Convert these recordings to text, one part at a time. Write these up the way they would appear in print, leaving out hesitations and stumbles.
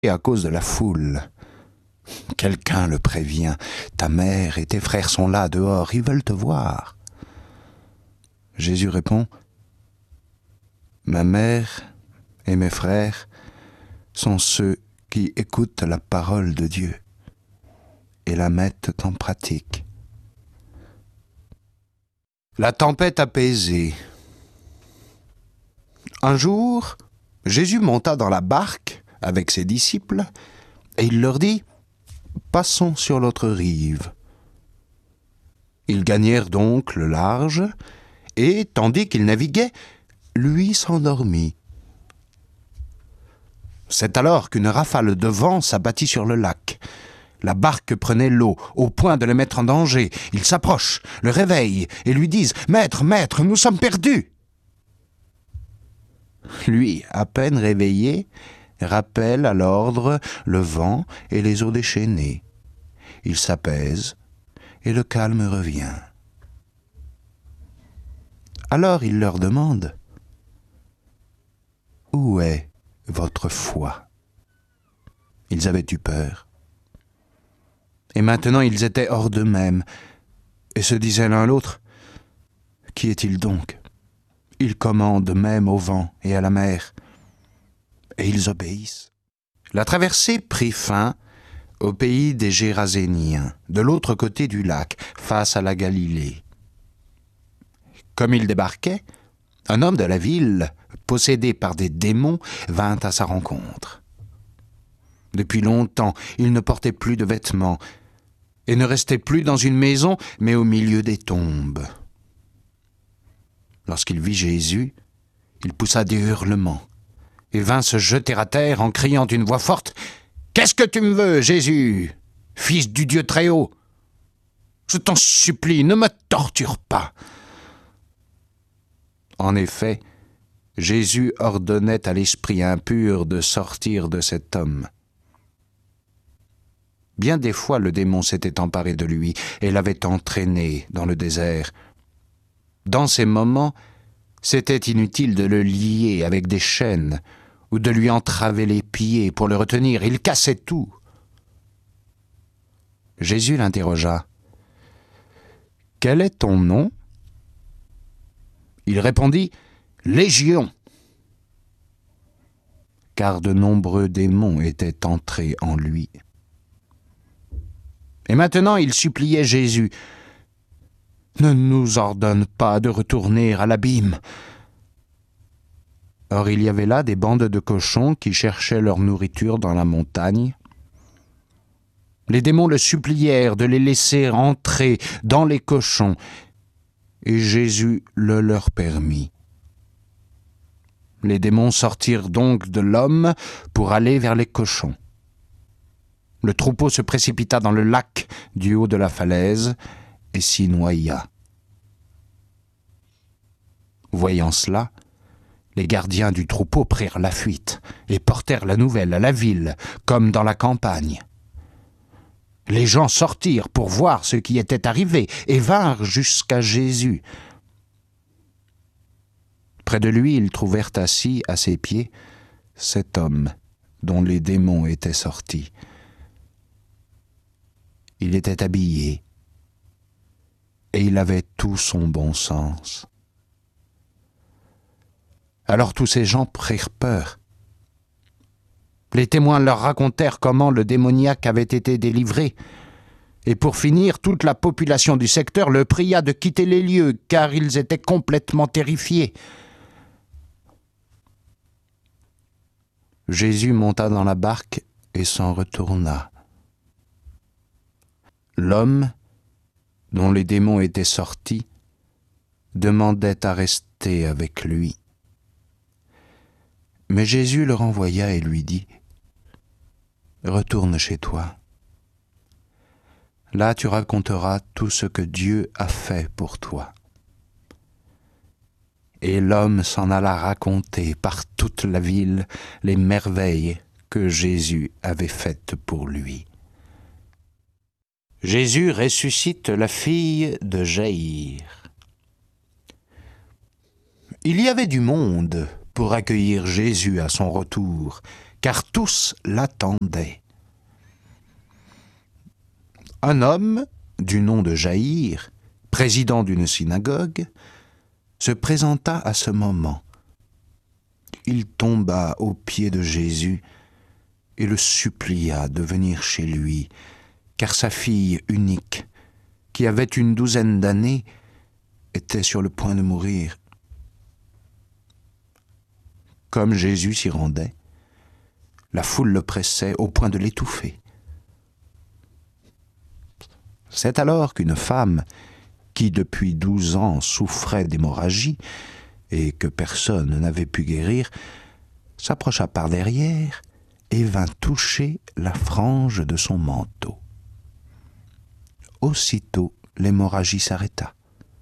et à cause de la foule. Quelqu'un le prévient. Ta mère et tes frères sont là dehors, ils veulent te voir. Jésus répond, ma mère et mes frères sont ceux qui écoutent la parole de Dieu et la mettent en pratique. La tempête apaisée. Un jour, Jésus monta dans la barque avec ses disciples et il leur dit « Passons sur l'autre rive ». Ils gagnèrent donc le large et, tandis qu'ils naviguaient, lui s'endormit. C'est alors qu'une rafale de vent s'abattit sur le lac. La barque prenait l'eau, au point de le mettre en danger. Ils s'approchent, le réveillent et lui disent « Maître, maître, nous sommes perdus !» Lui, à peine réveillé, rappelle à l'ordre le vent et les eaux déchaînées. Il s'apaise et le calme revient. Alors il leur demande « Où est votre foi ?» Ils avaient eu peur. Et maintenant ils étaient hors d'eux-mêmes et se disaient l'un l'autre « Qui est-il donc ? Il commande même au vent et à la mer, et ils obéissent. » La traversée prit fin au pays des Géraséniens, de l'autre côté du lac, face à la Galilée. Comme ils débarquaient, un homme de la ville, possédé par des démons, vint à sa rencontre. Depuis longtemps, il ne portait plus de vêtements et ne restait plus dans une maison, mais au milieu des tombes. Lorsqu'il vit Jésus, il poussa des hurlements et vint se jeter à terre en criant d'une voix forte « Qu'est-ce que tu me veux, Jésus, fils du Dieu très haut ? Je t'en supplie, ne me torture pas !» En effet, Jésus ordonnait à l'esprit impur de sortir de cet homme. Bien des fois, le démon s'était emparé de lui et l'avait entraîné dans le désert. Dans ces moments, c'était inutile de le lier avec des chaînes ou de lui entraver les pieds pour le retenir. Il cassait tout. Jésus l'interrogea. « Quel est ton nom ?» Il répondit « Légion », car de nombreux démons étaient entrés en lui. Et maintenant il suppliait Jésus « Ne nous ordonne pas de retourner à l'abîme. » Or il y avait là des bandes de cochons qui cherchaient leur nourriture dans la montagne. Les démons le supplièrent de les laisser entrer dans les cochons, et Jésus le leur permit. Les démons sortirent donc de l'homme pour aller vers les cochons. Le troupeau se précipita dans le lac du haut de la falaise et s'y noya. Voyant cela, les gardiens du troupeau prirent la fuite et portèrent la nouvelle à la ville, comme dans la campagne. Les gens sortirent pour voir ce qui était arrivé et vinrent jusqu'à Jésus. Près de lui, ils trouvèrent assis à ses pieds cet homme dont les démons étaient sortis. Il était habillé et il avait tout son bon sens. Alors tous ces gens prirent peur. Les témoins leur racontèrent comment le démoniaque avait été délivré. Et pour finir, toute la population du secteur le pria de quitter les lieux, car ils étaient complètement terrifiés. Jésus monta dans la barque et s'en retourna. L'homme, dont les démons étaient sortis, demandait à rester avec lui. Mais Jésus le renvoya et lui dit « Retourne chez toi. Là tu raconteras tout ce que Dieu a fait pour toi. » Et l'homme s'en alla raconter par toute la ville les merveilles que Jésus avait faites pour lui. Jésus ressuscite la fille de Jaïr. Il y avait du monde pour accueillir Jésus à son retour, car tous l'attendaient. Un homme, du nom de Jaïr, président d'une synagogue, se présenta à ce moment. Il tomba aux pieds de Jésus et le supplia de venir chez lui, car sa fille unique, qui avait une 12aine d'années, était sur le point de mourir. Comme Jésus s'y rendait, la foule le pressait au point de l'étouffer. C'est alors qu'une femme, qui depuis 12 ans souffrait d'hémorragie et que personne n'avait pu guérir, s'approcha par derrière et vint toucher la frange de son manteau. Aussitôt, l'hémorragie s'arrêta.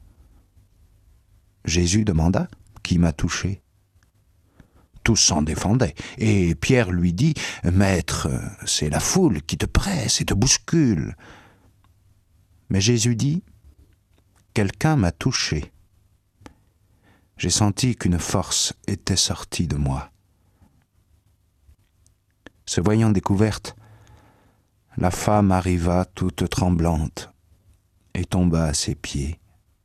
Jésus demanda « Qui m'a touché ?» Tous s'en défendaient, et Pierre lui dit « Maître, c'est la foule qui te presse et te bouscule. » Mais Jésus dit « Quelqu'un m'a touché. J'ai senti qu'une force était sortie de moi. » Se voyant découverte, la femme arriva toute tremblante et tomba à ses pieds.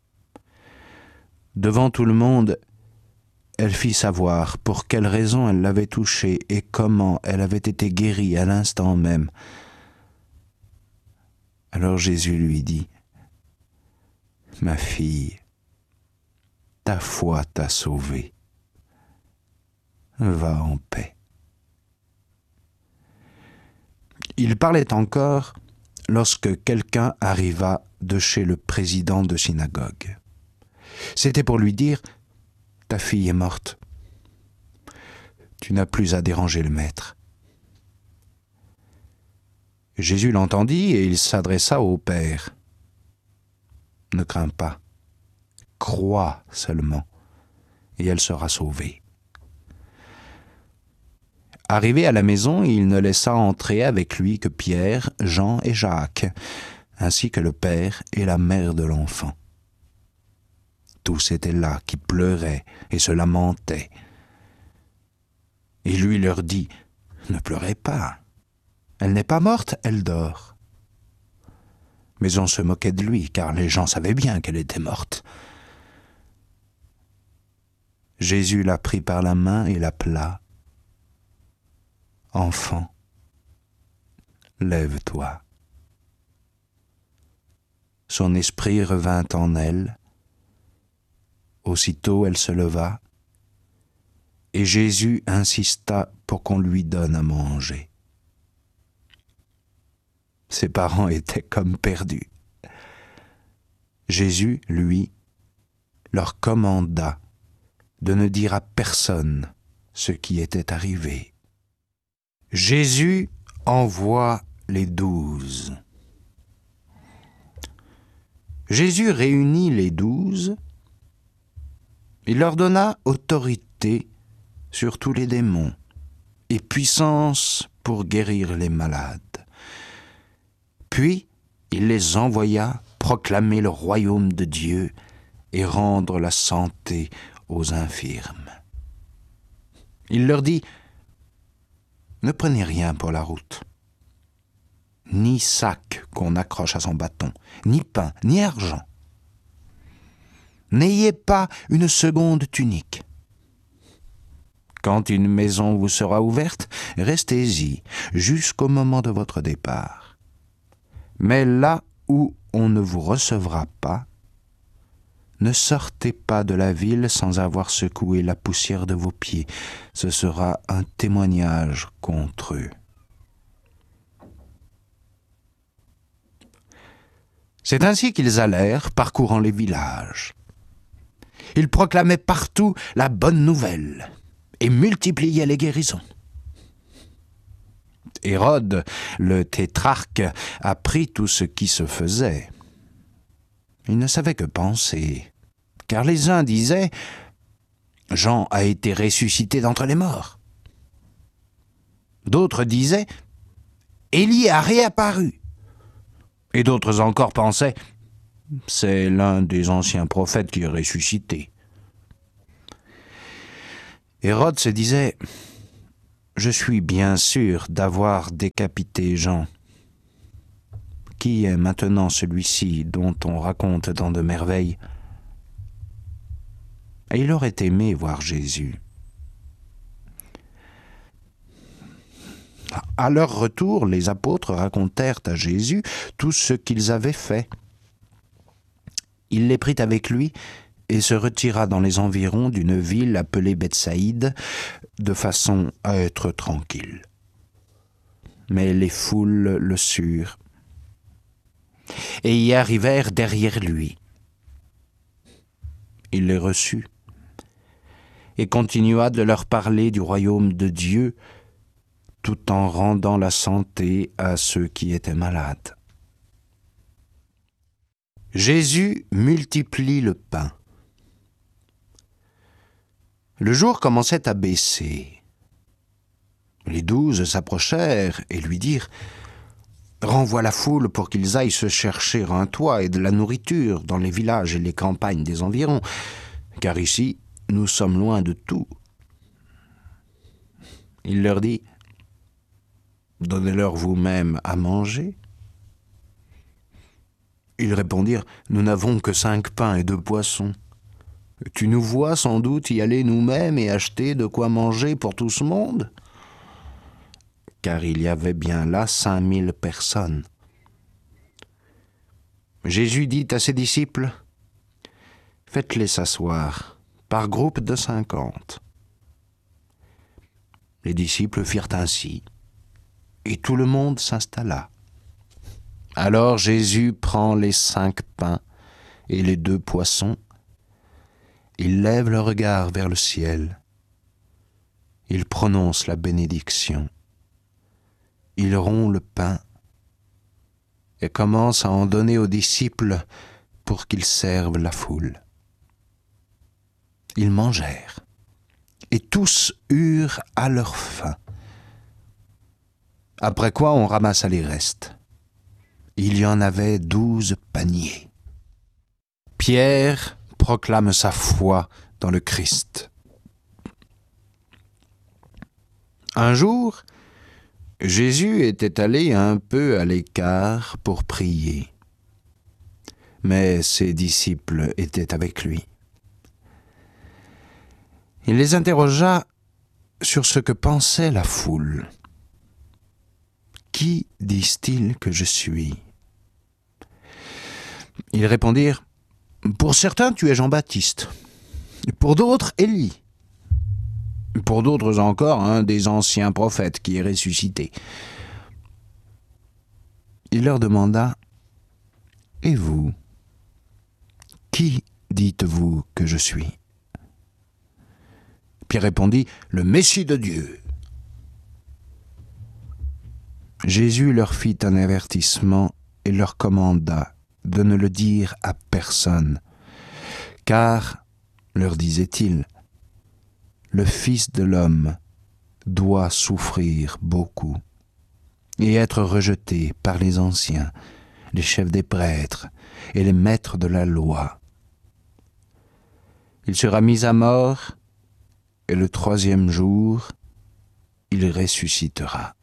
Devant tout le monde, elle fit savoir pour quelle raison elle l'avait touché et comment elle avait été guérie à l'instant même. Alors Jésus lui dit « Ma fille, ta foi t'a sauvée. Va en paix. » Il parlait encore lorsque quelqu'un arriva de chez le président de synagogue. C'était pour lui dire « Ta fille est morte. Tu n'as plus à déranger le maître. » Jésus l'entendit et il s'adressa au Père. « Ne crains pas, crois seulement, et elle sera sauvée. » Arrivé à la maison, il ne laissa entrer avec lui que Pierre, Jean et Jacques, ainsi que le père et la mère de l'enfant. Tous étaient là, qui pleuraient et se lamentaient. Et lui leur dit « Ne pleurez pas. Elle n'est pas morte, elle dort. » Mais on se moquait de lui, car les gens savaient bien qu'elle était morte. Jésus la prit par la main et l'appela. « Enfant, lève-toi. » Son esprit revint en elle. Aussitôt elle se leva, et Jésus insista pour qu'on lui donne à manger. Ses parents étaient comme perdus. Jésus, lui, leur commanda de ne dire à personne ce qui était arrivé. Jésus envoie les 12. Jésus réunit les 12. Il leur donna autorité sur tous les démons et puissance pour guérir les malades. Puis, il les envoya proclamer le royaume de Dieu et rendre la santé aux infirmes. Il leur dit « Ne prenez rien pour la route, ni sac qu'on accroche à son bâton, ni pain, ni argent. N'ayez pas une seconde tunique. Quand une maison vous sera ouverte, restez-y jusqu'au moment de votre départ. Mais là où on ne vous recevra pas, ne sortez pas de la ville sans avoir secoué la poussière de vos pieds. Ce sera un témoignage contre eux. » C'est ainsi qu'ils allèrent, parcourant les villages. Ils proclamaient partout la bonne nouvelle et multipliaient les guérisons. Hérode, le tétrarque, apprit tout ce qui se faisait. Il ne savait que penser, car les uns disaient « Jean a été ressuscité d'entre les morts ». D'autres disaient « Élie a réapparu ». Et d'autres encore pensaient « C'est l'un des anciens prophètes qui est ressuscité ». Hérode se disait Je suis bien sûr d'avoir décapité Jean. Qui est maintenant celui-ci dont on raconte tant de merveilles ? Et il aurait aimé voir Jésus. À leur retour, les apôtres racontèrent à Jésus tout ce qu'ils avaient fait. Il les prit avec lui et se retira dans les environs d'une ville appelée Bethsaïde, de façon à être tranquille. Mais les foules le surent et y arrivèrent derrière lui. Il les reçut et continua de leur parler du royaume de Dieu, tout en rendant la santé à ceux qui étaient malades. Jésus multiplie le pain. Le jour commençait à baisser. Les 12 s'approchèrent et lui dirent « Renvoie la foule pour qu'ils aillent se chercher un toit et de la nourriture dans les villages et les campagnes des environs, car ici, nous sommes loin de tout. » Il leur dit « Donnez-leur vous-même à manger. » Ils répondirent « Nous n'avons que 5 pains et 2 poissons. Tu nous vois sans doute y aller nous-mêmes et acheter de quoi manger pour tout ce monde ?» Car il y avait bien là 5000 personnes. Jésus dit à ses disciples « Faites-les s'asseoir, par groupe de 50. » Les disciples firent ainsi, et tout le monde s'installa. Alors Jésus prend les 5 pains et les 2 poissons. Il lève le regard vers le ciel. Il prononce la bénédiction. Il rompt le pain et commence à en donner aux disciples pour qu'ils servent la foule. Ils mangèrent, et tous eurent à leur faim. Après quoi on ramassa les restes. Il y en avait 12 paniers. Pierre proclame sa foi dans le Christ. Un jour, Jésus était allé un peu à l'écart pour prier, mais ses disciples étaient avec lui. Il les interrogea sur ce que pensait la foule. « Qui disent-ils que je suis ?» Ils répondirent « Pour certains, tu es Jean-Baptiste, pour d'autres, Élie, pour d'autres encore, un des anciens prophètes qui est ressuscité. » Il leur demanda « Et vous, qui dites-vous que je suis ?» Pierre répondit « Le Messie de Dieu. » Jésus leur fit un avertissement et leur commanda de ne le dire à personne, car, leur disait-il, le Fils de l'homme doit souffrir beaucoup et être rejeté par les anciens, les chefs des prêtres et les maîtres de la loi. Il sera mis à mort et le 3e jour, il ressuscitera.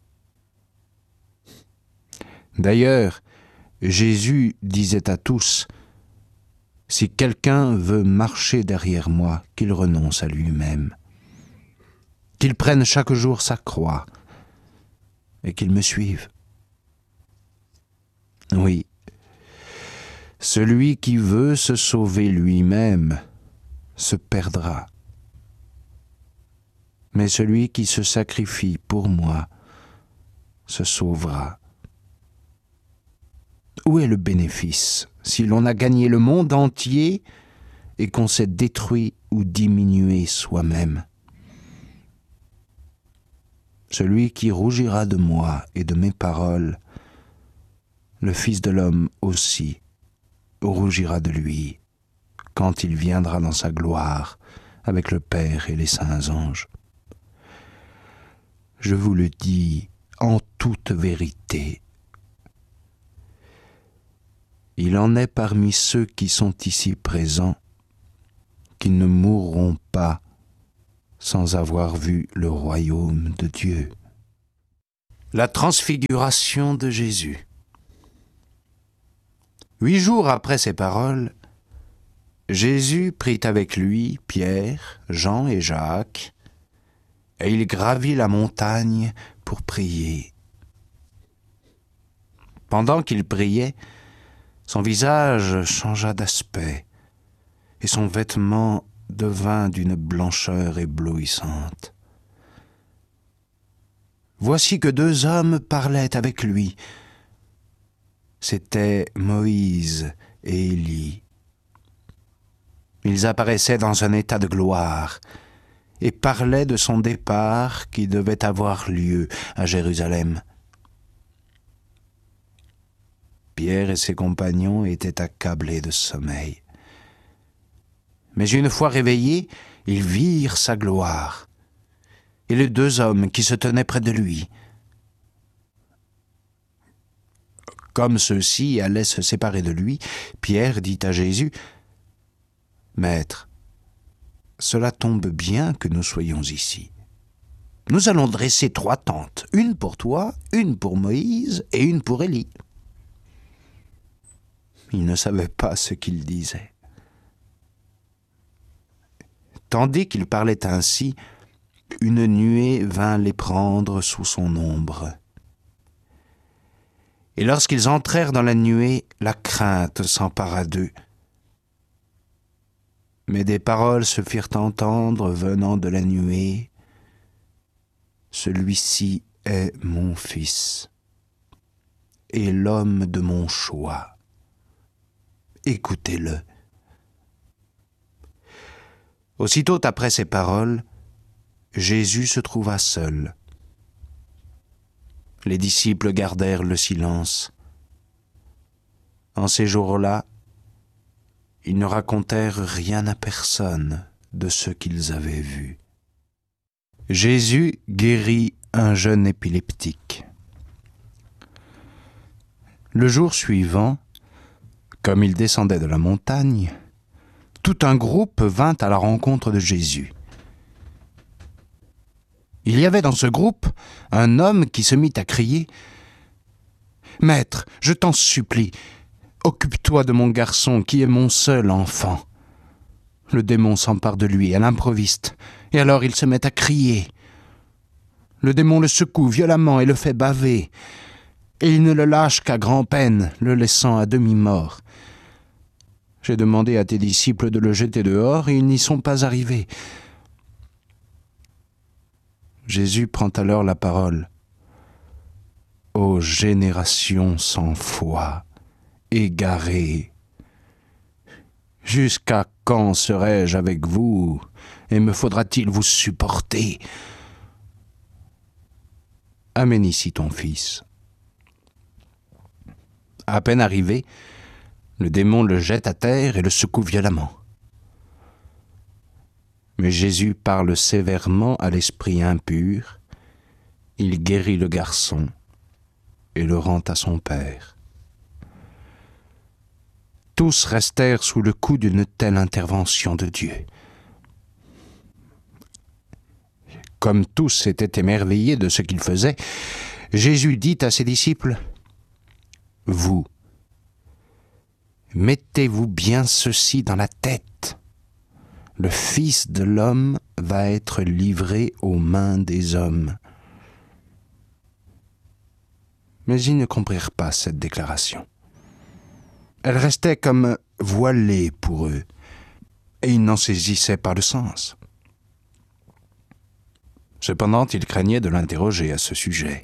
D'ailleurs, Jésus disait à tous « Si quelqu'un veut marcher derrière moi, qu'il renonce à lui-même, qu'il prenne chaque jour sa croix et qu'il me suive. » Oui, celui qui veut se sauver lui-même se perdra. Mais celui qui se sacrifie pour moi se sauvera. Où est le bénéfice si l'on a gagné le monde entier et qu'on s'est détruit ou diminué soi-même? Celui qui rougira de moi et de mes paroles, le Fils de l'homme aussi rougira de lui quand il viendra dans sa gloire avec le Père et les saints anges. Je vous le dis en toute vérité, il en est parmi ceux qui sont ici présents qui ne mourront pas sans avoir vu le royaume de Dieu. La transfiguration de Jésus. 8 jours après ces paroles, Jésus prit avec lui Pierre, Jean et Jacques, et il gravit la montagne pour prier. Pendant qu'il priait, son visage changea d'aspect, et son vêtement devint d'une blancheur éblouissante. Voici que 2 hommes parlaient avec lui. C'étaient Moïse et Élie. Ils apparaissaient dans un état de gloire et parlaient de son départ qui devait avoir lieu à Jérusalem. Pierre et ses compagnons étaient accablés de sommeil. Mais une fois réveillés, ils virent sa gloire et les 2 hommes qui se tenaient près de lui. Comme ceux-ci allaient se séparer de lui, Pierre dit à Jésus : « Maître, cela tombe bien que nous soyons ici. Nous allons dresser 3 tentes, une pour toi, une pour Moïse et une pour Élie. » Il ne savait pas ce qu'il disait. Tandis qu'il parlait ainsi, une nuée vint les prendre sous son ombre. Et lorsqu'ils entrèrent dans la nuée, la crainte s'empara d'eux. Mais des paroles se firent entendre venant de la nuée. « Celui-ci est mon fils, et l'homme de mon choix. Écoutez-le. » Aussitôt après ces paroles, Jésus se trouva seul. Les disciples gardèrent le silence. En ces jours-là, ils ne racontèrent rien à personne de ce qu'ils avaient vu. Jésus guérit un jeune épileptique. Le jour suivant, comme il descendait de la montagne, tout un groupe vint à la rencontre de Jésus. Il y avait dans ce groupe un homme qui se mit à crier : « Maître, je t'en supplie, occupe-toi de mon garçon qui est mon seul enfant. » Le démon s'empare de lui à l'improviste, et alors il se met à crier. Le démon le secoue violemment et le fait baver, et il ne le lâche qu'à grand-peine, le laissant à demi-mort. J'ai demandé à tes disciples de le jeter dehors, et ils n'y sont pas arrivés. Jésus prend alors la parole. « Ô génération sans foi, égarée, jusqu'à quand serai-je avec vous, et me faudra-t-il vous supporter ? Amène ici ton fils. » À peine arrivé, le démon le jette à terre et le secoue violemment. Mais Jésus parle sévèrement à l'esprit impur, il guérit le garçon et le rend à son père. Tous restèrent sous le coup d'une telle intervention de Dieu. Comme tous étaient émerveillés de ce qu'il faisait, Jésus dit à ses disciples : « Vous, mettez-vous bien ceci dans la tête. Le Fils de l'homme va être livré aux mains des hommes. » Mais ils ne comprirent pas cette déclaration. Elle restait comme voilée pour eux, et ils n'en saisissaient pas le sens. Cependant, ils craignaient de l'interroger à ce sujet.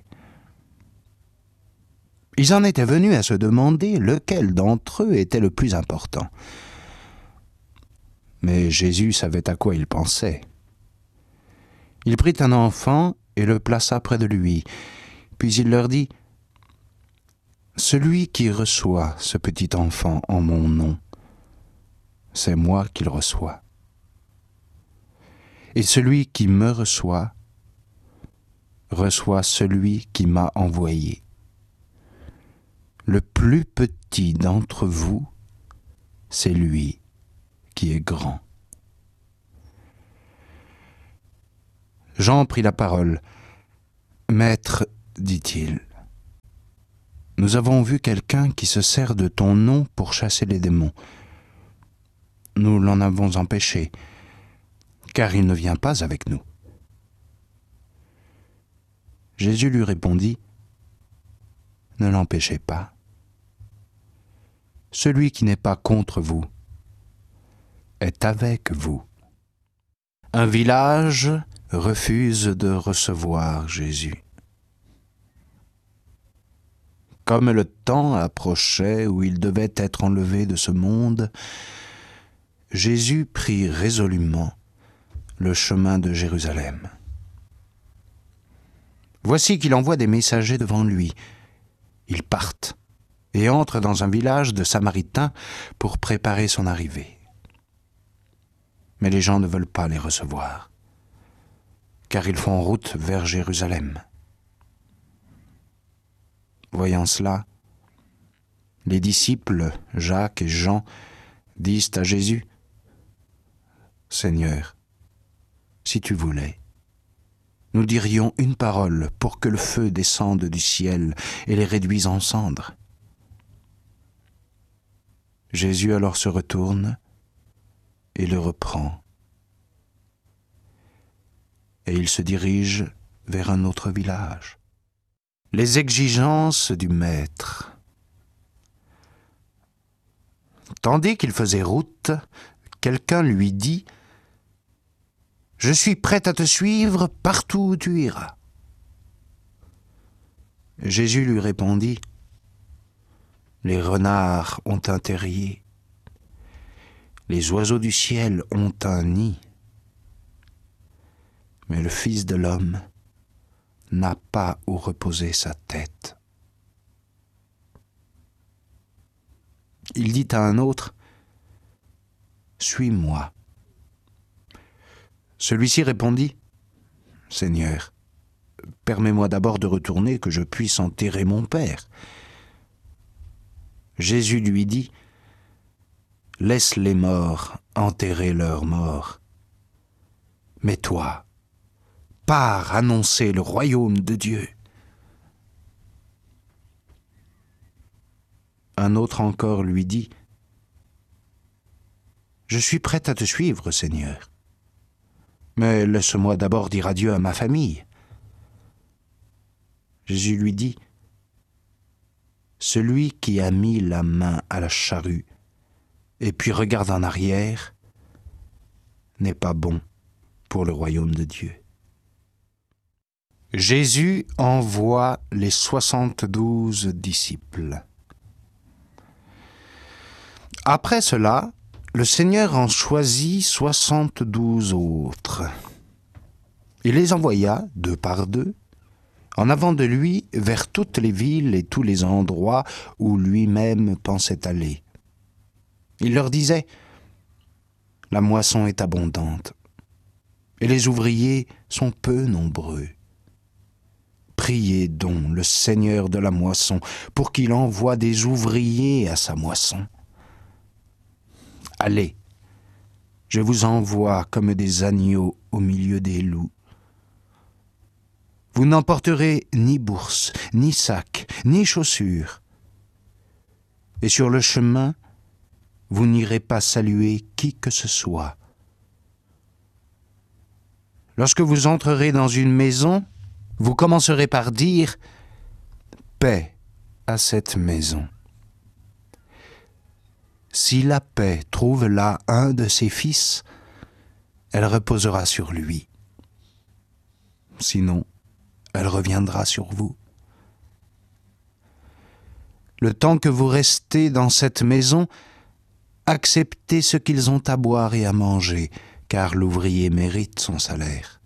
Ils en étaient venus à se demander lequel d'entre eux était le plus important. Mais Jésus savait à quoi ils pensaient. Il prit un enfant et le plaça près de lui, puis il leur dit : « Celui qui reçoit ce petit enfant en mon nom, c'est moi qu'il reçoit. Et celui qui me reçoit celui qui m'a envoyé. Le plus petit d'entre vous, c'est lui qui est grand. » Jean prit la parole. « Maître, dit-il, nous avons vu quelqu'un qui se sert de ton nom pour chasser les démons. Nous l'en avons empêché, car il ne vient pas avec nous. » Jésus lui répondit, « Ne l'empêchez pas. Celui qui n'est pas contre vous est avec vous. » Un village refuse de recevoir Jésus. Comme le temps approchait où il devait être enlevé de ce monde, Jésus prit résolument le chemin de Jérusalem. Voici qu'il envoie des messagers devant lui. Ils partent et entrent dans un village de Samaritains pour préparer son arrivée. Mais les gens ne veulent pas les recevoir, car ils font route vers Jérusalem. Voyant cela, les disciples, Jacques et Jean, disent à Jésus, « Seigneur, si tu voulais, nous dirions une parole pour que le feu descende du ciel et les réduise en cendres. » Jésus alors se retourne et le reprend. Et il se dirige vers un autre village. Les exigences du maître. Tandis qu'il faisait route, quelqu'un lui dit « Je suis prêt à te suivre partout où tu iras. » Jésus lui répondit « Les renards ont un terrier, les oiseaux du ciel ont un nid, mais le Fils de l'homme n'a pas où reposer sa tête. » Il dit à un autre, « Suis-moi. » Celui-ci répondit, « Seigneur, permets-moi d'abord de retourner que je puisse enterrer mon père. » Jésus lui dit, « Laisse les morts enterrer leurs morts. Mais toi, pars annoncer le royaume de Dieu. » Un autre encore lui dit, « Je suis prêt à te suivre, Seigneur. Mais laisse-moi d'abord dire adieu à ma famille. » Jésus lui dit, « Celui qui a mis la main à la charrue et puis regarde en arrière n'est pas bon pour le royaume de Dieu. » Jésus envoie les 72 disciples. Après cela, le Seigneur en choisit 72 autres. Il les envoya, deux par deux, en avant de lui vers toutes les villes et tous les endroits où lui-même pensait aller. Il leur disait, « La moisson est abondante, et les ouvriers sont peu nombreux. Priez donc le Seigneur de la moisson pour qu'il envoie des ouvriers à sa moisson. Allez, je vous envoie comme des agneaux au milieu des loups. Vous n'emporterez ni bourse, ni sac, ni chaussures. Et sur le chemin, vous n'irez pas saluer qui que ce soit. Lorsque vous entrerez dans une maison, vous commencerez par dire « Paix à cette maison ». Si la paix trouve là un de ses fils, elle reposera sur lui. Sinon, elle reviendra sur vous. Le temps que vous restez dans cette maison, acceptez ce qu'ils ont à boire et à manger, car l'ouvrier mérite son salaire.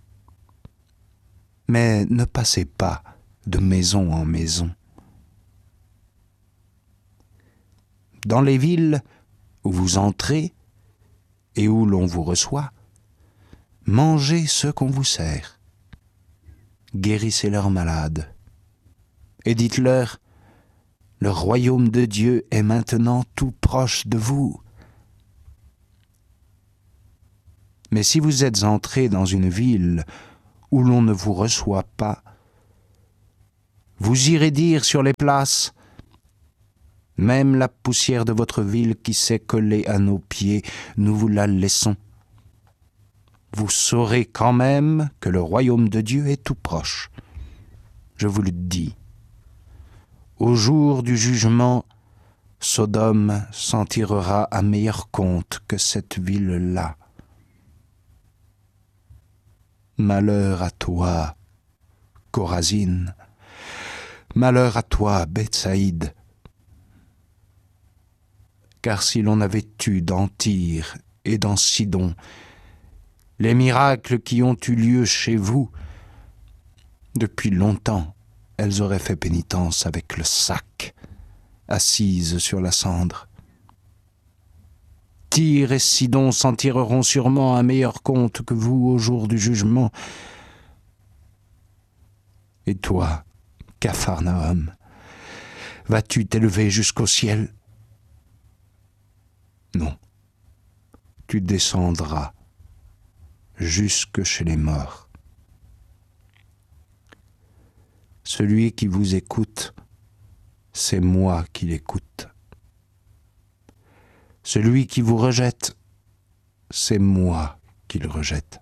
Mais ne passez pas de maison en maison. Dans les villes où vous entrez et où l'on vous reçoit, mangez ce qu'on vous sert. Guérissez leurs malades et dites-leur « Le royaume de Dieu est maintenant tout proche de vous. » Mais si vous êtes entrés dans une ville où l'on ne vous reçoit pas. Vous irez dire sur les places, même la poussière de votre ville qui s'est collée à nos pieds, nous vous la laissons. Vous saurez quand même que le royaume de Dieu est tout proche. Je vous le dis. Au jour du jugement, Sodome s'en tirera à meilleur compte que cette ville-là. Malheur à toi, Chorazine. Malheur à toi, Bethsaïde. Car si l'on avait eu dans Tyr et dans Sidon les miracles qui ont eu lieu chez vous, depuis longtemps, elles auraient fait pénitence avec le sac, assises sur la cendre. Tyr et Sidon s'en tireront sûrement un meilleur compte que vous au jour du jugement. Et toi, Capharnaüm, vas-tu t'élever jusqu'au ciel? Non, tu descendras jusque chez les morts. Celui qui vous écoute, c'est moi qui l'écoute. Celui qui vous rejette, c'est moi qui le rejette.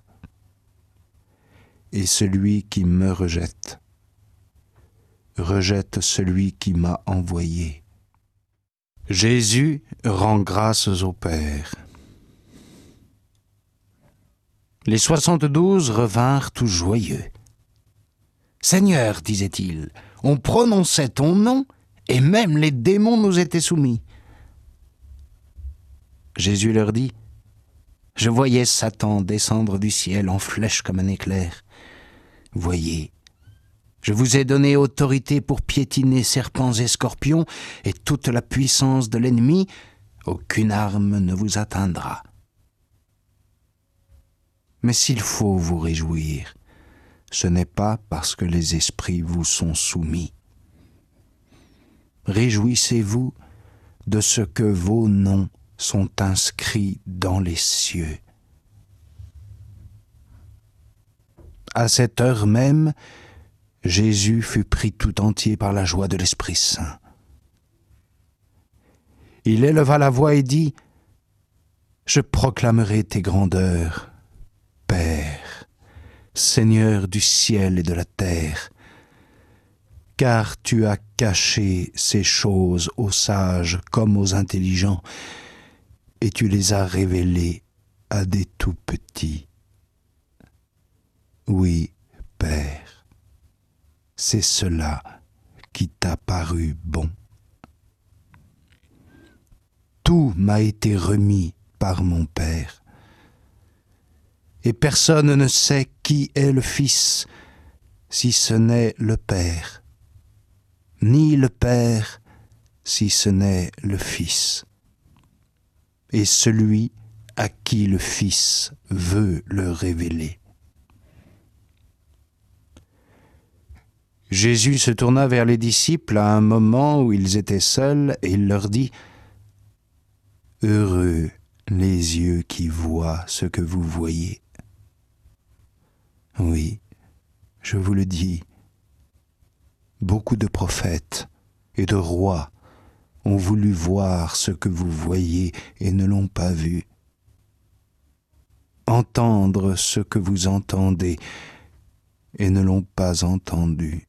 Et celui qui me rejette, rejette celui qui m'a envoyé. Jésus rend grâces au Père. Les 72 revinrent tout joyeux. « Seigneur, disait-il, on prononçait ton nom et même les démons nous étaient soumis. » Jésus leur dit, « Je voyais Satan descendre du ciel en flèche comme un éclair. Voyez, je vous ai donné autorité pour piétiner serpents et scorpions et toute la puissance de l'ennemi, aucune arme ne vous atteindra. Mais s'il faut vous réjouir, ce n'est pas parce que les esprits vous sont soumis. Réjouissez-vous de ce que vos noms sont inscrits dans les cieux. » À cette heure même, Jésus fut pris tout entier par la joie de l'Esprit Saint. Il éleva la voix et dit, « Je proclamerai tes grandeurs, Père, Seigneur du ciel et de la terre, car tu as caché ces choses aux sages comme aux intelligents, et tu les as révélées à des tout-petits. Oui, Père, c'est cela qui t'a paru bon. Tout m'a été remis par mon Père, et personne ne sait qui est le Fils, si ce n'est le Père, ni le Père, si ce n'est le Fils, et celui à qui le Fils veut le révéler. » Jésus se tourna vers les disciples à un moment où ils étaient seuls, et il leur dit, « Heureux les yeux qui voient ce que vous voyez. Oui, je vous le dis, beaucoup de prophètes et de rois ont voulu voir ce que vous voyez et ne l'ont pas vu, entendre ce que vous entendez et ne l'ont pas entendu.